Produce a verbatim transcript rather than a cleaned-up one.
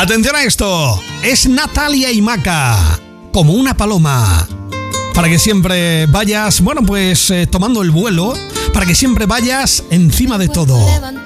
Atención a esto. Es Natalia y Maca, como una paloma. Para que siempre vayas, bueno, pues eh, tomando el vuelo. Para que siempre vayas encima de todo.